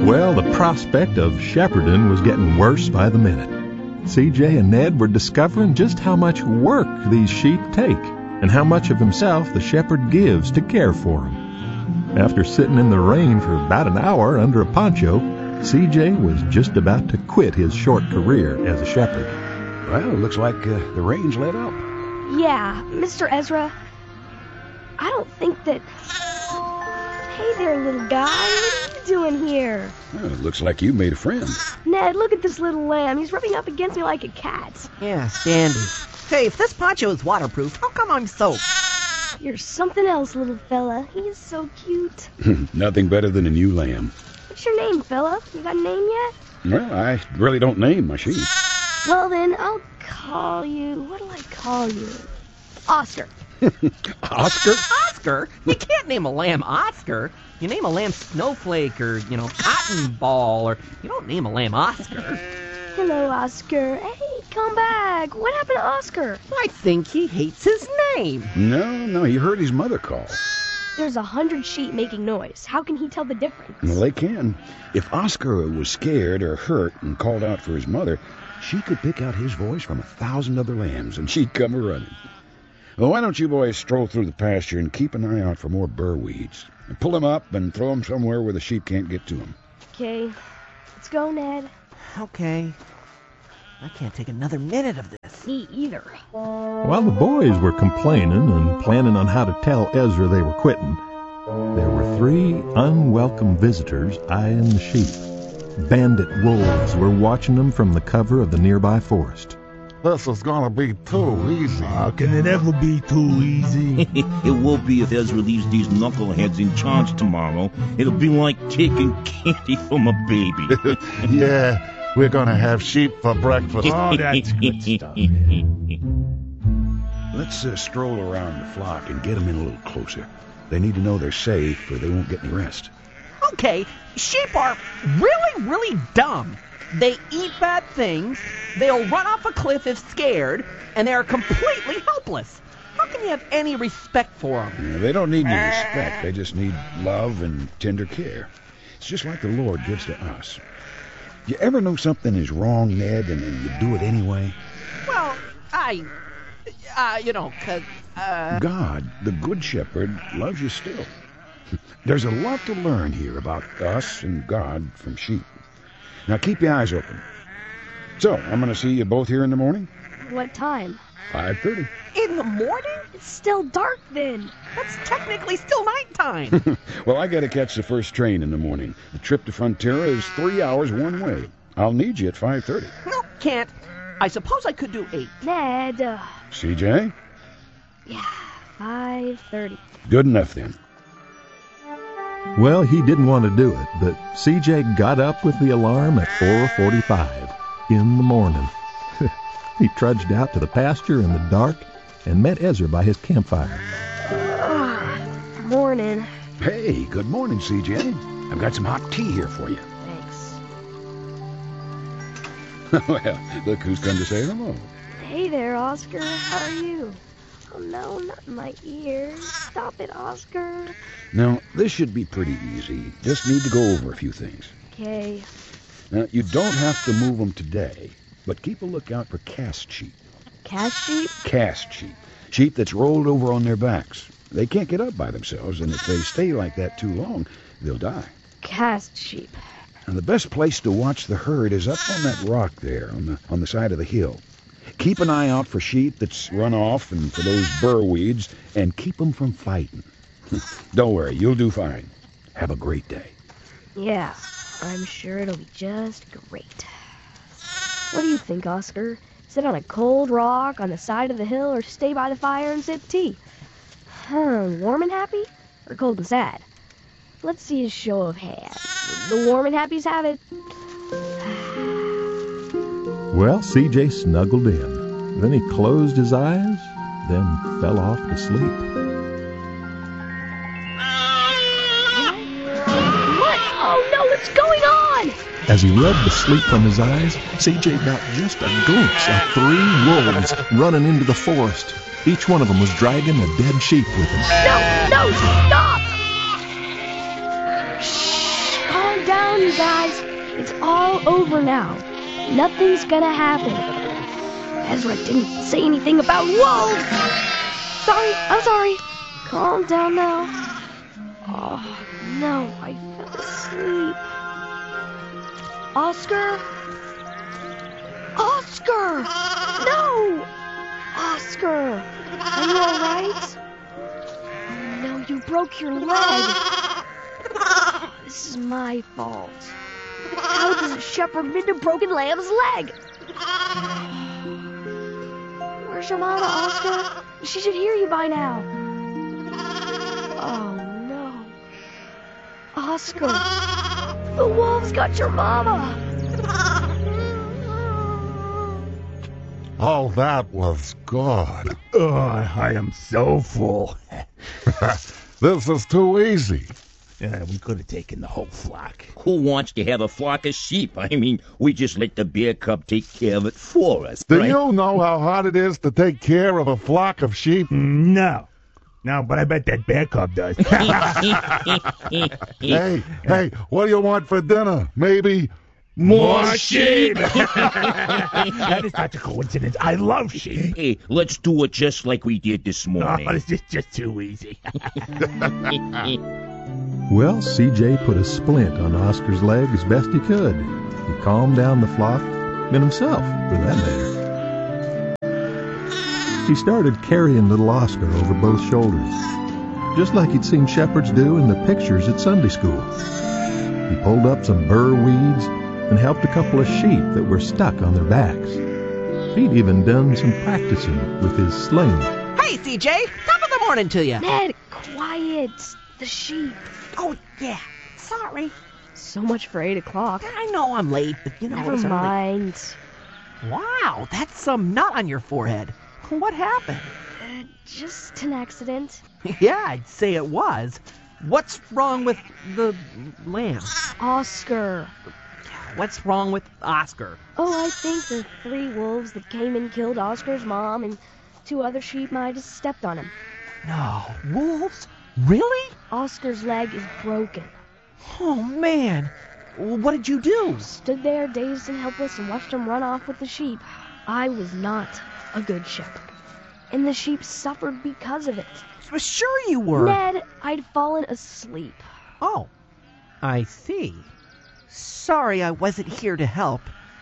Well, the prospect of shepherding was getting worse by the minute. CJ and Ned were discovering just how much work these sheep take and how much of himself the shepherd gives to care for them. After sitting in the rain for about an hour under a poncho, CJ was just about to quit his short career as a shepherd. Well, it looks like the rain's let up. Yeah, Mr. Ezra, I don't think that... Hey there, little guy. What are you doing here? Well, it looks like you made a friend. Ned, look at this little lamb. He's rubbing up against me like a cat. Yeah, Sandy. Hey, if this poncho is waterproof, how come I'm soaked? You're something else, little fella. He's so cute. Nothing better than a new lamb. What's your name, fella? You got a name yet? Well, I really don't name my sheep. Well, then, I'll call you... What'll I call you? Oscar. Oscar? Oscar? You can't name a lamb Oscar. You name a lamb Snowflake or, Cotton Ball, or you don't name a lamb Oscar. Hello, Oscar. Hey, come back. What happened to Oscar? I think he hates his name. No, he heard his mother call. There's 100 sheep making noise. How can he tell the difference? Well, they can. If Oscar was scared or hurt and called out for his mother, she could pick out his voice from 1,000 other lambs, and she'd come a-running. Well, why don't you boys stroll through the pasture and keep an eye out for more burr weeds? And pull them up and throw them somewhere where the sheep can't get to them. Okay. Let's go, Ned. Okay. I can't take another minute of this. Me either. While the boys were complaining and planning on how to tell Ezra they were quitting, there were 3 unwelcome visitors eyeing the sheep. Bandit wolves were watching them from the cover of the nearby forest. This is gonna be too easy. How can it ever be too easy? It will be if Ezra leaves these knuckleheads in charge tomorrow. It'll be like taking candy from a baby. Yeah, we're gonna have sheep for breakfast. Oh, that's good stuff. Let's stroll around the flock and get them in a little closer. They need to know they're safe or they won't get any rest. Okay, sheep are really, really dumb. They eat bad things, they'll run off a cliff if scared, and they are completely helpless. How can you have any respect for them? Yeah, they don't need any respect. They just need love and tender care. It's just like the Lord gives to us. You ever know something is wrong, Ned, and you do it anyway? Well, God, the Good Shepherd, loves you still. There's a lot to learn here about us and God from sheep. Now keep your eyes open. So, I'm going to see you both here in the morning? What time? 5:30. In the morning? It's still dark then. That's technically still nighttime. Well, I got to catch the first train in the morning. The trip to Frontera is 3 hours one way. I'll need you at 5:30. No, can't. I suppose I could do 8. Ned, CJ? yeah, 5:30. Good enough then. Well, he didn't want to do it, but CJ got up with the alarm at 4:45 in the morning. He trudged out to the pasture in the dark and met Ezra by his campfire. Morning. Hey, good morning, CJ. I've got some hot tea here for you. Thanks. Well, look who's come to say hello. Hey there, Oscar. How are you? Oh, no, not in my ears. Stop it, Oscar. Now, this should be pretty easy. Just need to go over a few things. Okay. Now, you don't have to move them today, but keep a lookout for cast sheep. Cast sheep? Cast sheep. Sheep that's rolled over on their backs. They can't get up by themselves, and if they stay like that too long, they'll die. Cast sheep. And the best place to watch the herd is up on that rock there, on the side of the hill. Keep an eye out for sheep that's run off and for those burr weeds, and keep them from fighting. Don't worry, you'll do fine. Have a great day. Yeah, I'm sure it'll be just great. What do you think, Oscar? Sit on a cold rock on the side of the hill or stay by the fire and sip tea? Warm and happy or cold and sad? Let's see a show of hands. The warm and happies have it. Well, CJ snuggled in. Then he closed his eyes, then fell off to sleep. What? Oh no, what's going on? As he rubbed the sleep from his eyes, CJ got just a glimpse of 3 wolves running into the forest. Each one of them was dragging a dead sheep with him. No, stop! Shh, calm down, you guys, it's all over now. Nothing's gonna happen. Ezra didn't say anything about wolves. I'm sorry. Calm down now. Oh, no, I fell asleep. Oscar? Oscar! No! Oscar! Are you alright? Oh, no, you broke your leg. This is my fault. How does a shepherd mend a broken lamb's leg? Where's your mama, Oscar? She should hear you by now. Oh, no. Oscar, the wolves got your mama. Oh, that was good. Oh, I am so full. This is too easy. We could have taken the whole flock. Who wants to have a flock of sheep? I mean, we just let the bear cub take care of it for us, Do right? you know how hard it is to take care of a flock of sheep? No, but I bet that bear cub does. Hey, what do you want for dinner? Maybe More sheep! That is such a coincidence. I love sheep. Hey, let's do it just like we did this morning. Oh, this is just too easy. Well, CJ put a splint on Oscar's leg as best he could. He calmed down the flock, and himself, for that matter. He started carrying little Oscar over both shoulders, just like he'd seen shepherds do in the pictures at Sunday school. He pulled up some burr weeds and helped a couple of sheep that were stuck on their backs. He'd even done some practicing with his sling. Hey, CJ! Top of the morning to you! Ned, quiet. The sheep. Oh, yeah. Sorry. So much for 8 o'clock. I know I'm late, but you know Never it's early. mind. Wow, that's some nut on your forehead. What happened? Just an accident. Yeah, I'd say it was. What's wrong with the lamb? Oscar. What's wrong with Oscar? Oh, I think the 3 wolves that came and killed Oscar's mom and 2 other sheep might have stepped on him. No, wolves? Really? Oscar's leg is broken. Oh, man. What did you do? Stood there dazed and helpless and watched him run off with the sheep. I was not a good shepherd. And the sheep suffered because of it. Sure you were. Ned, I'd fallen asleep. Oh, I see. Sorry I wasn't here to help.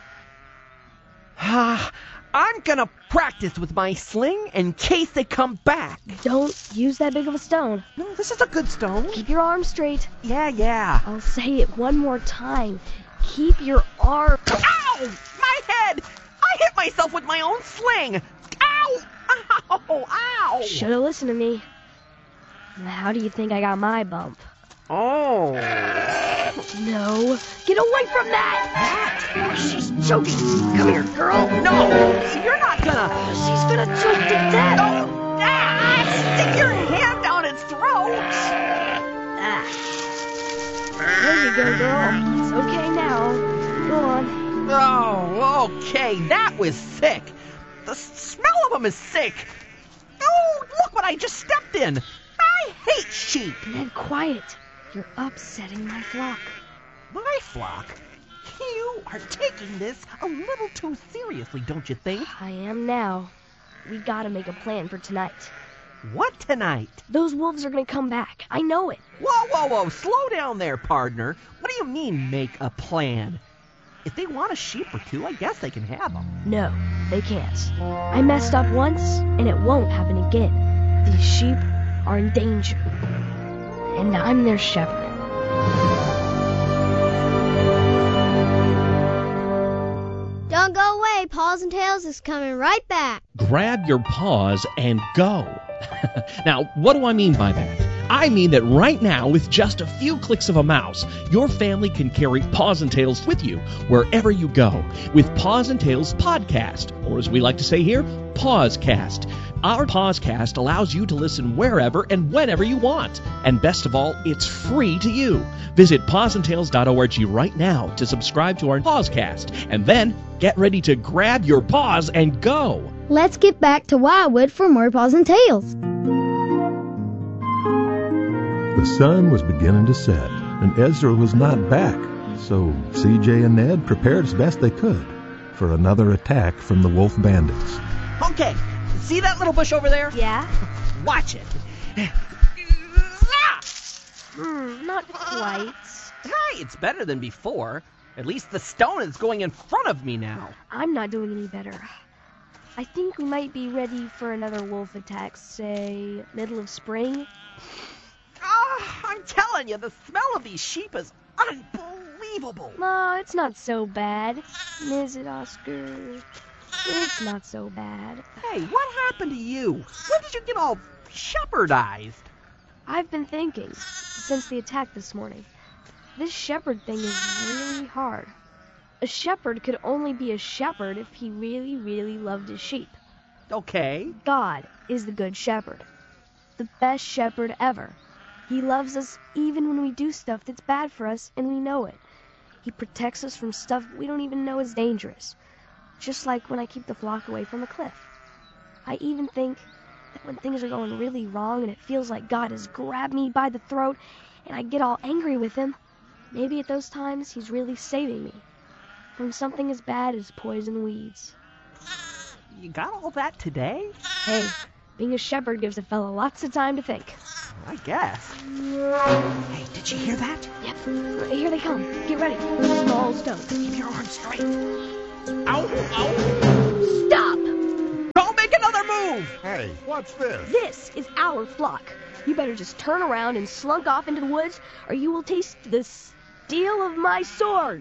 I'm gonna practice with my sling in case they come back. Don't use that big of a stone. No, this is a good stone. Keep your arm straight. Yeah. I'll say it one more time. Keep your arm... Ow! My head! I hit myself with my own sling! Ow! Ow! Should have listened to me. How do you think I got my bump? Oh. No. Get away from that! She's choking. Come here, girl. No! You're not gonna... She's gonna choke to death. Oh! Stick your hand down its throat! There you go, girl. It's okay now. Go on. Oh, okay. That was sick. The smell of them is sick. Oh, look what I just stepped in. I hate sheep. Ned, quiet. You're upsetting my flock. My flock? You are taking this a little too seriously, don't you think? I am now. We gotta make a plan for tonight. What tonight? Those wolves are gonna come back. I know it. Whoa. Slow down there, partner. What do you mean, make a plan? If they want a sheep or 2, I guess they can have them. No, they can't. I messed up once, and it won't happen again. These sheep are in danger. And I'm their shepherd. Don't go away. Paws and Tails is coming right back. Grab your paws and go. Now, what do I mean by that? I mean that right now, with just a few clicks of a mouse, your family can carry Paws and Tails with you wherever you go with Paws and Tails Podcast, or as we like to say here, Pawscast. Our Pawscast allows you to listen wherever and whenever you want. And best of all, it's free to you. Visit pawsandtails.org right now to subscribe to our Pawscast. And then get ready to grab your paws and go. Let's get back to Wildwood for more Paws and Tails. The sun was beginning to set, and Ezra was not back. So CJ and Ned prepared as best they could for another attack from the wolf bandits. Okay, see that little bush over there? Yeah? Watch it. Not quite. Hey, it's better than before. At least the stone is going in front of me now. I'm not doing any better. I think we might be ready for another wolf attack, say, middle of spring. I'm telling you, the smell of these sheep is unbelievable. No, it's not so bad. Is it, Oscar? It's not so bad. Hey, what happened to you? When did you get all shepherdized? I've been thinking, since the attack this morning. This shepherd thing is really hard. A shepherd could only be a shepherd if he really, really loved his sheep. Okay. God is the good shepherd. The best shepherd ever. He loves us even when we do stuff that's bad for us and we know it. He protects us from stuff we don't even know is dangerous. Just like when I keep the flock away from a cliff. I even think that when things are going really wrong and it feels like God has grabbed me by the throat and I get all angry with him, maybe at those times he's really saving me from something as bad as poison weeds. You got all that today? Hey, being a shepherd gives a fella lots of time to think. I guess. Hey, did you hear that? Yep, here they come. Get ready. Small stones. Keep your arms straight. Ow, ow. Stop! Don't make another move! Hey, what's this? This is our flock. You better just turn around and slunk off into the woods, or you will taste the steel of my sword.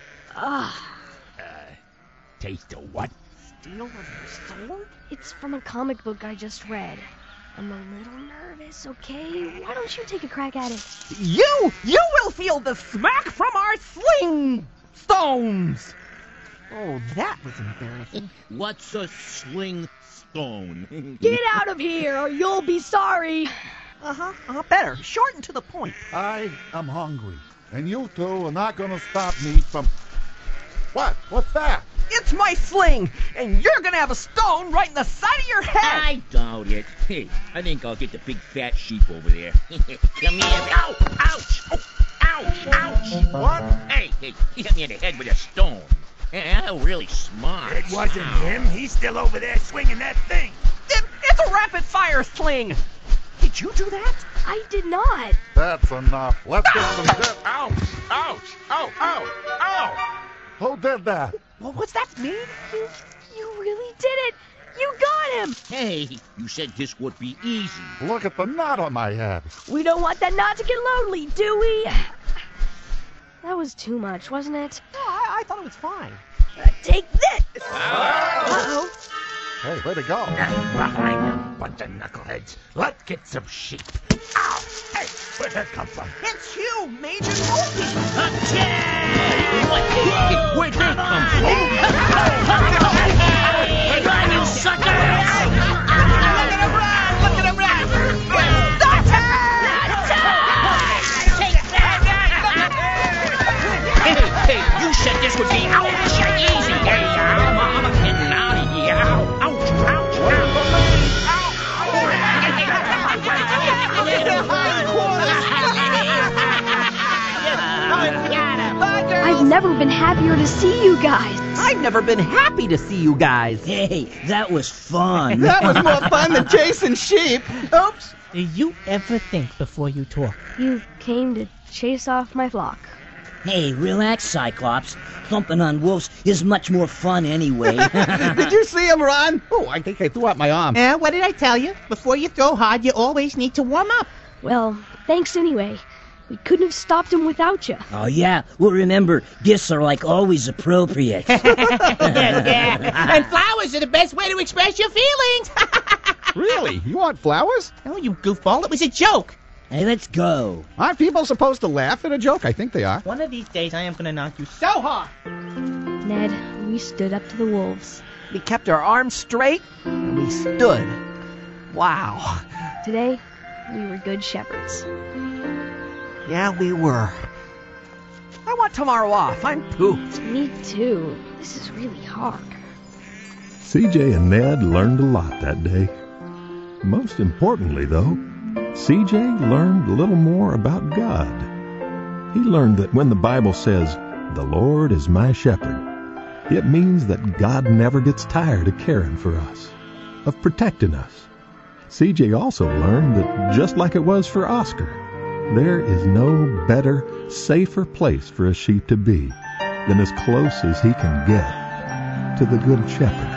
Taste of what? Steel of your sword? It's from a comic book I just read. I'm a little nervous, okay? Why don't you take a crack at it? You will feel the smack from our sling stones! Oh, that was embarrassing. What's a sling stone? Get out of here, or you'll be sorry. Better. Short and to the point. I am hungry, and you two are not going to stop me from... What? What's that? It's my sling, and you're gonna have a stone right in the side of your head. I doubt it. Hey, I think I'll get the big fat sheep over there. Come here. Ow! Ouch! Oh, ouch! Ouch! What? Hey, he hit me in the head with a stone. Yeah, really smart. It wasn't him. He's still over there swinging that thing. It's a rapid-fire sling. Did you do that? I did not. That's enough. Let's get some... Ouch! Ouch! Ow! Ow! Ow! Who did that? Well, what's that mean? You really did it. You got him. Hey, you said this would be easy. Look at the knot on my head. We don't want that knot to get lonely, do we? That was too much, wasn't it? No, I thought it was fine. Take this. Uh-oh. Hey, way to go. Behind bunch of knuckleheads. Let's get some sheep. Ow! Hey, where'd that come from? It's you, Major Opie. Where'd that come from? Run, you sucker! Look at him run! Look at him run! Stop it! Hey, you said this would be easy. Hey, I'm getting out of here. Ouch, ouch, I've never been happier to see you guys. I've never been happy to see you guys. Hey, that was fun. That was more fun than chasing sheep. Oops. Do you ever think before you talk? You came to chase off my flock. Hey, relax, Cyclops. Thumping on wolves is much more fun anyway. Did you see him run? Oh, I think I threw out my arm. What did I tell you? Before you throw hard, you always need to warm up. Well, thanks anyway. We couldn't have stopped him without you. Oh, yeah. Well, remember, gifts are like always appropriate. Yeah. And flowers are the best way to express your feelings. Really? You want flowers? Oh, you goofball. It was a joke. Hey, let's go. Aren't people supposed to laugh at a joke? I think they are. One of these days, I am going to knock you so hard. Ned, we stood up to the wolves. We kept our arms straight, and we stood. Wow. Today, we were good shepherds. Yeah, we were. I want tomorrow off. I'm pooped. Me too. This is really hard. CJ and Ned learned a lot that day. Most importantly, though, CJ learned a little more about God. He learned that when the Bible says, "The Lord is my shepherd." It means that God never gets tired of caring for us, of protecting us. CJ also learned that just like it was for Oscar, there is no better, safer place for a sheep to be than as close as he can get to the Good Shepherd.